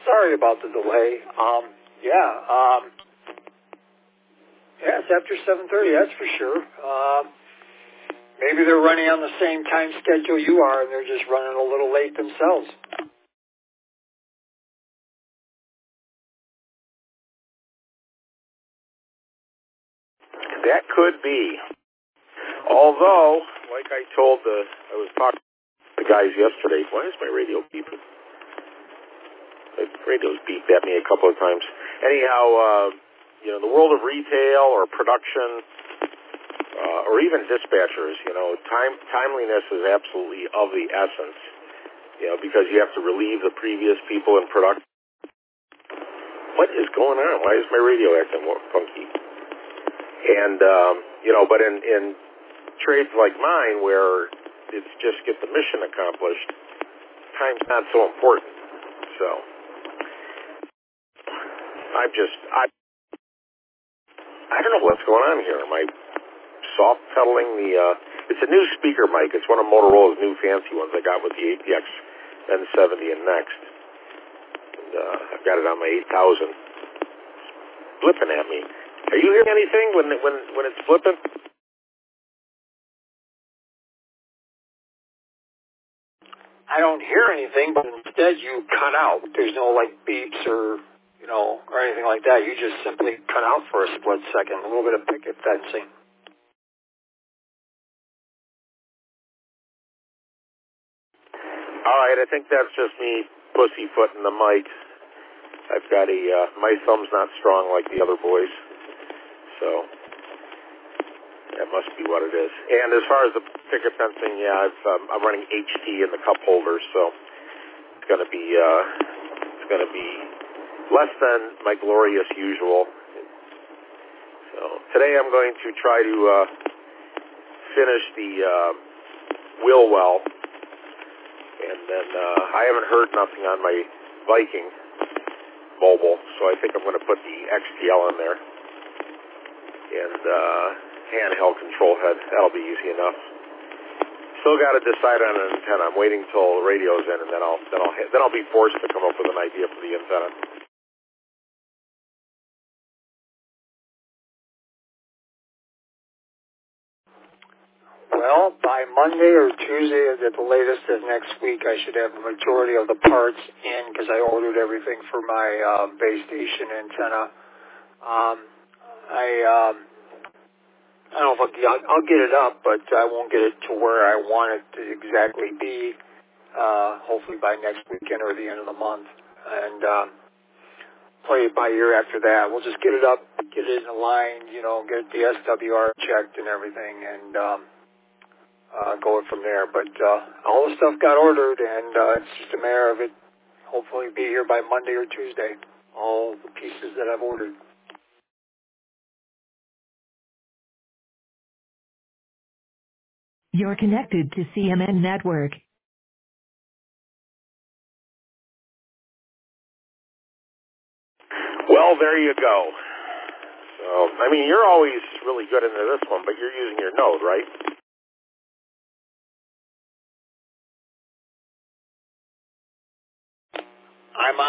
Sorry about the delay. Yeah, it's after 7:30. That's for sure. Maybe they're running on the same time schedule you are, and they're just running a little late themselves. That could be. Although, like I was talking to the guys yesterday. Why is my radio beeping? The radio's beeped at me a couple of times. Anyhow, the world of retail or production, or even dispatchers, timeliness is absolutely of the essence. Because you have to relieve the previous people in production. What is going on? Why is my radio acting more funky? And, but in trades like mine where it's just get the mission accomplished, time's not so important. So, I don't know what's going on here. Am I soft pedaling it's a new speaker mic. It's one of Motorola's new fancy ones I got with the APX N70 and Next. And, I've got it on my 8000. It's flipping at me. Are you hearing anything when it's flipping? I don't hear anything, but instead you cut out. There's no beeps or anything like that. You just simply cut out for a split second. A little bit of picket fencing. All right, I think that's just me pussyfooting the mic. I've got my thumb's not strong like the other boys, so that must be what it is. And as far as the picket fencing, I'm running HT in the cup holders, so it's going to be less than my glorious usual. So today I'm going to try to finish the wheel well. And then I haven't heard nothing on my Viking mobile, so I think I'm going to put the XTL in there. And handheld control head. That'll be easy enough. Still got to decide on an antenna. I'm waiting till the radio's in, and then I'll be forced to come up with an idea for the antenna. Well, by Monday or Tuesday at the latest of next week, I should have the majority of the parts in because I ordered everything for my base station antenna. I don't know if I'll get it up, but I won't get it to where I want it to exactly be, hopefully by next weekend or the end of the month. And play it by ear after that. We'll just get it up, get it in the line, get the SWR checked and everything, and going from there. But all the stuff got ordered, and it's just a matter of it hopefully be here by Monday or Tuesday, all the pieces that I've ordered. You're connected to CMN Network. Well, there you go. So, you're always really good into this one, but you're using your node, right? I'm on